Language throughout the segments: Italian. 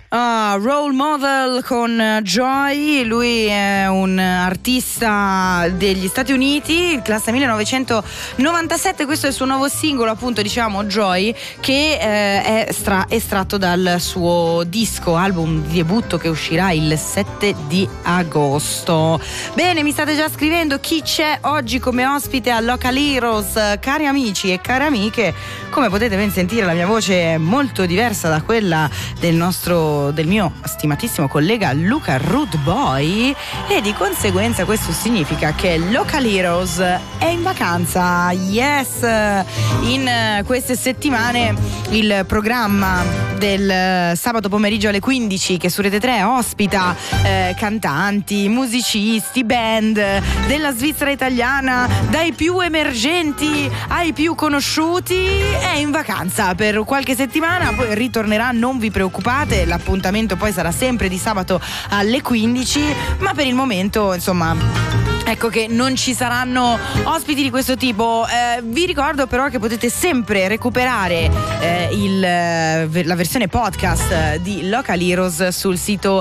Role Model con Joy. Lui è un artista degli Stati Uniti, classe 1997. Questo è il suo nuovo singolo, appunto, diciamo Joy, che è estratto dal suo album di debutto che uscirà il 7 di agosto. Bene, mi state già scrivendo chi c'è oggi come ospite a Local Heroes. Cari amici e care amiche, come potete ben sentire, la mia voce è molto diversa da quella del mio stimatissimo collega Luca Rude Boy, e di conseguenza questo significa che Local Heroes è in vacanza. Yes! In queste settimane il programma del sabato pomeriggio alle 15, che su Rete 3 ospita cantanti, musicisti, band della Svizzera italiana, dai più emergenti ai più conosciuti, è in vacanza per qualche settimana, poi ritornerà, non vi preoccupate, l'appuntamento poi sarà sempre di sabato alle 15, ma per il momento, insomma, ecco che non ci saranno ospiti di questo tipo. Vi ricordo però che potete sempre recuperare la versione podcast di Local Heroes sul sito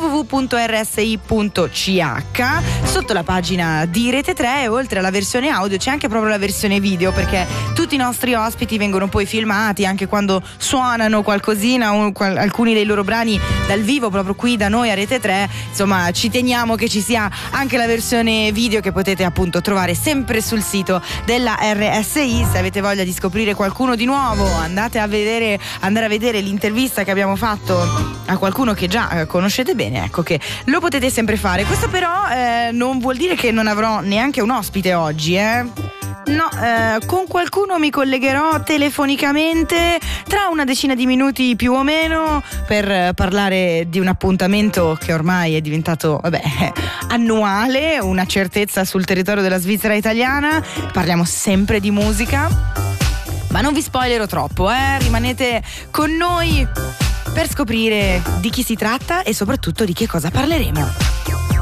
www.rsi.ch, sotto la pagina di Rete 3, e oltre alla versione audio c'è anche proprio la versione video, perché tutti i nostri ospiti vengono poi filmati anche quando suonano qualcosina, alcuni dei loro brani dal vivo proprio qui da noi a Rete 3. Insomma, ci teniamo che ci sia anche la versione video, che potete appunto trovare sempre sul sito della RSI. Se avete voglia di scoprire qualcuno di nuovo, andare a vedere l'intervista che abbiamo fatto a qualcuno che già conoscete bene, ecco che lo potete sempre fare. Questo però non vuol dire che non avrò neanche un ospite oggi, No, con qualcuno mi collegherò telefonicamente tra una decina di minuti più o meno per parlare di un appuntamento che ormai è diventato annuale, una certezza sul territorio della Svizzera italiana. Parliamo sempre di musica, ma non vi spoilerò troppo, rimanete con noi per scoprire di chi si tratta e soprattutto di che cosa parleremo.